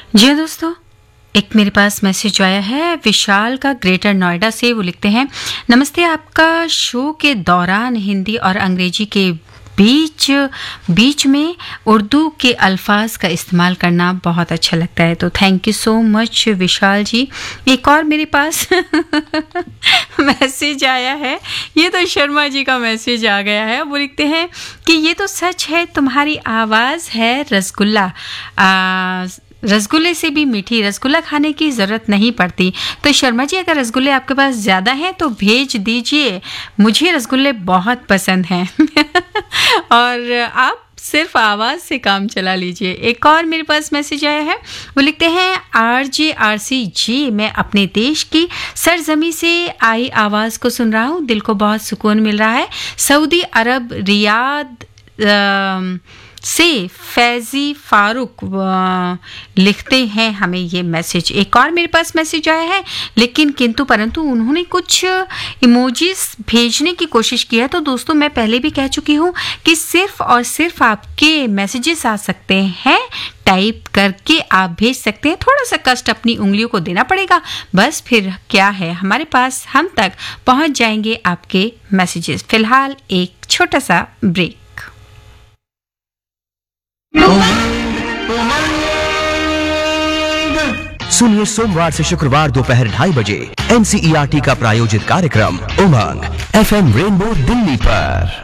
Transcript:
जी हाँ दोस्तों, एक मेरे पास मैसेज आया है विशाल का ग्रेटर नोएडा से। वो लिखते हैं, नमस्ते, आपका शो के दौरान हिंदी और अंग्रेजी के बीच में उर्दू के अल्फाज का इस्तेमाल करना बहुत अच्छा लगता है। तो थैंक यू सो मच विशाल जी। एक और मेरे पास मैसेज आया है, ये तो शर्मा जी का मैसेज आ गया है। वो लिखते हैं कि ये तो सच है, तुम्हारी आवाज़ है रसगुल्ला, रसगुल्ले से भी मीठी, रसगुल्ला खाने की ज़रूरत नहीं पड़ती। तो शर्मा जी, अगर रसगुल्ले आपके पास ज़्यादा हैं तो भेज दीजिए, मुझे रसगुल्ले बहुत पसंद हैं। और आप सिर्फ आवाज़ से काम चला लीजिए। एक और मेरे पास मैसेज आया है। वो लिखते हैं, RJRC जी, मैं अपने देश की सरजमी से आई आवाज़ को सुन रहा हूँ, दिल को बहुत सुकून मिल रहा है। सऊदी अरब रियाद से फैज़ी फारूक लिखते हैं हमें ये मैसेज। एक और मेरे पास मैसेज आया है, लेकिन किंतु परंतु उन्होंने कुछ इमोजीज भेजने की कोशिश की है। तो दोस्तों, मैं पहले भी कह चुकी हूँ कि सिर्फ और सिर्फ आपके मैसेजेस आ सकते हैं, टाइप करके आप भेज सकते हैं। थोड़ा सा कष्ट अपनी उंगलियों को देना पड़ेगा, बस फिर क्या है, हमारे पास हम तक पहुँच जाएंगे आपके मैसेजेस। फिलहाल एक छोटा सा ब्रेक। सुनिए सोमवार से शुक्रवार दोपहर 2:30 बजे NCERT का प्रायोजित कार्यक्रम उमंग FM रेनबो दिल्ली पर।